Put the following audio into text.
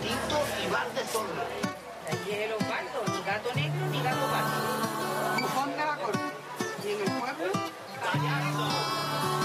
Tito y Bar de Sol. Aquí es el Osvaldo, el gato